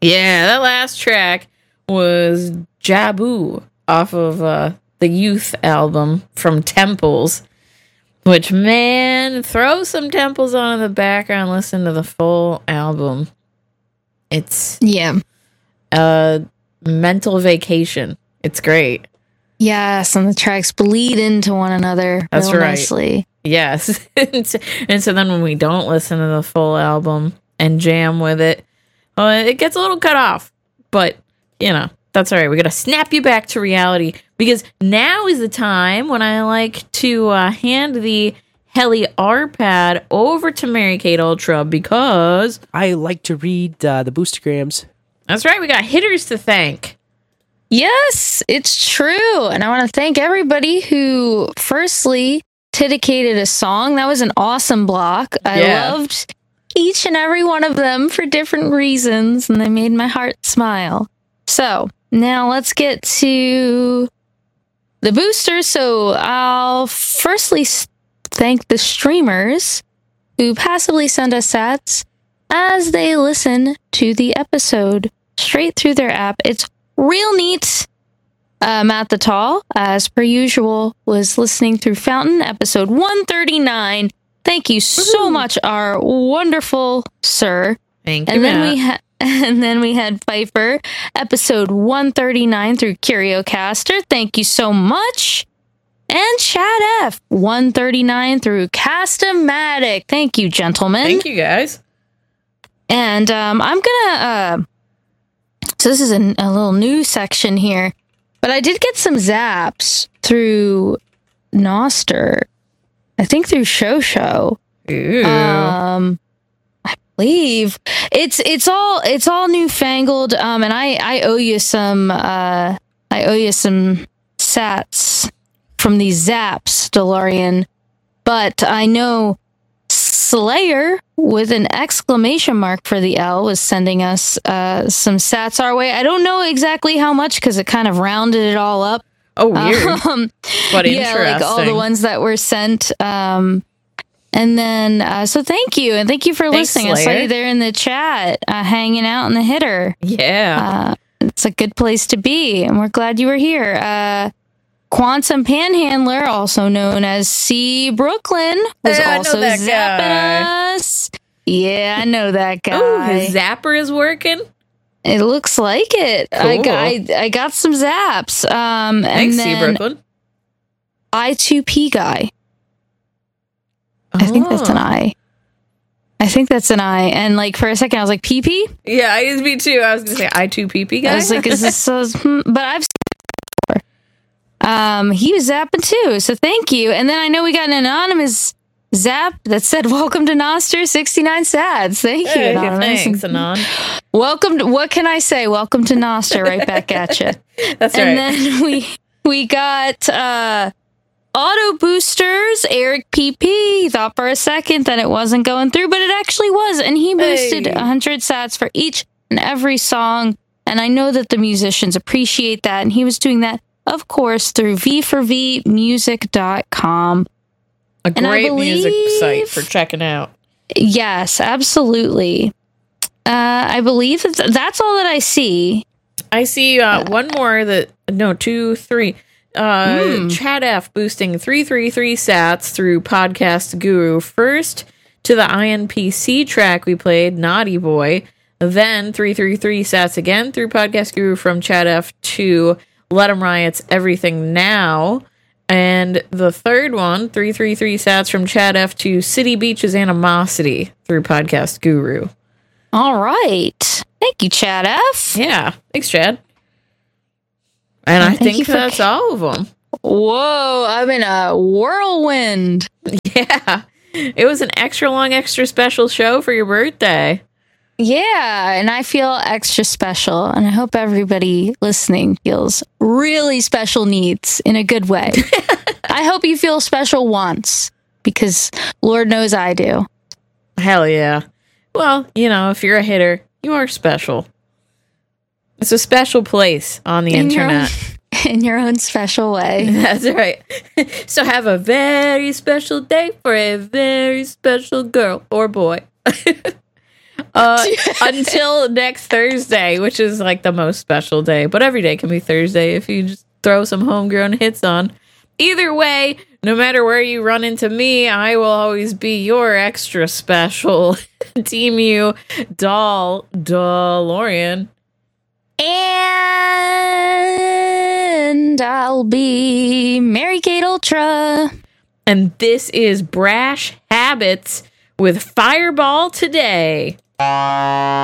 Yeah, that last track was Jabu off of the Youth album from Temples. Which, man, throw some Temples on in the background, listen to the full album. It's a mental vacation. It's great. Yes, and the tracks bleed into one another real nicely. Yes. And so then when we don't listen to the full album and jam with it, it gets a little cut off. But, that's all right. We got to snap you back to reality because now is the time when I like to hand the Heli R-Pad over to Mary Kate Ultra because I like to read the boostergrams. That's right. We got hitters to thank. Yes, it's true. And I want to thank everybody who firstly dedicated a song. That was an awesome block. I loved each and every one of them for different reasons, and they made my heart smile. So now let's get to the booster. So I'll firstly thank the streamers who passively send us sats as they listen to the episode straight through their app. It's real neat. Matt the Tall, as per usual, was listening through Fountain, episode 139. Thank you so much, our wonderful sir. Thank you, and then Matt. And then we had Piper, episode 139 through CurioCaster. Thank you so much. And Chad F, 139 through Cast-O-Matic. Thank you, gentlemen. Thank you, guys. And I'm going to... So this is a little new section here. But I did get some zaps through Noster. I think through Show. Ooh. I believe it's all newfangled. And I owe you some sats from these zaps, DeLorean. But I know Slayer with an exclamation mark for the L was sending us some sats our way. I don't know exactly how much because it kind of rounded it all up. Oh, weird. But interesting. Yeah, like all the ones that were sent. And then, so thank you. And thank you for listening. Slayer. I saw you there in the chat, hanging out in the hitter. Yeah. It's a good place to be. And we're glad you were here. Quantum Panhandler, also known as C. Brooklyn, was also zapping us. Yeah, I know that guy. Oh, his zapper is working? It looks like it. Cool. I got some zaps. Thanks, and then C. Brooklyn. I2P guy. I think that's an I. I think that's an I. And like for a second, I was like, PP? Yeah, me too. I was going to say I2PP guy. I was like, is this so? But I've he was zapping too, so thank you. And then I know we got an anonymous zap that said, welcome to Noster, 69 sads. Thank you, anonymous. Thanks, Anon. Welcome to, what can I say? Welcome to Noster, right back at you. That's right. And then we got auto boosters, Eric PP. He thought for a second that it wasn't going through, but it actually was. And he boosted 100 sats for each and every song. And I know that the musicians appreciate that. And he was doing that, of course, through v4vmusic.com. A great music site for checking out. Yes, absolutely. I believe that's all that I see. I see one more two, three. Chad F boosting 333 sats through Podcast Guru. First to the INPC track we played, Naughty Boy. Then 333 sats again through Podcast Guru from Chad F to Let 'Em Riot's Everything Now. And the third one, 333 sats from Chad F to City Beach's Animosity through Podcast Guru. All right. Thank you, Chad F. Yeah. Thanks, Chad. And I think that's all of them. Whoa, I'm in a whirlwind. Yeah. It was an extra long, extra special show for your birthday. Yeah, and I feel extra special, and I hope everybody listening feels really special needs in a good way. I hope you feel special once, because Lord knows I do. Hell yeah. Well, if you're a hitter, you are special. It's a special place on the internet. In your own special way. That's right. So have a very special day for a very special girl or boy. Until next Thursday, which is like the most special day. But every day can be Thursday if you just throw some homegrown hits on. Either way, no matter where you run into me, I will always be your extra special Team U doll DeLorean. And I'll be Mary Kate Ultra. And this is Brash Habits with Fireball Today.